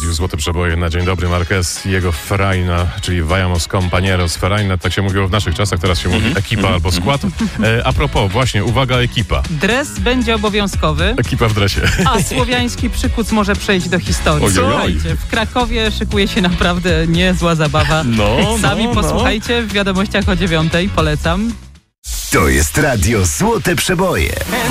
radiu Złote Przeboje na Dzień Dobry. Marquez i jego Frajna, czyli Vayamos Compañeros. Frajna, tak się mówiło w naszych czasach, teraz się mówi ekipa albo skład. A propos, właśnie, uwaga, ekipa. Dres będzie obowiązkowy, Ekipa w dresie. a słowiański przykuc może przejść do historii. Ojojoj. Słuchajcie, w Krakowie szykuje się naprawdę niezła zabawa. Sami posłuchajcie w wiadomościach o 9:00, polecam. To jest radio Złote Przeboje.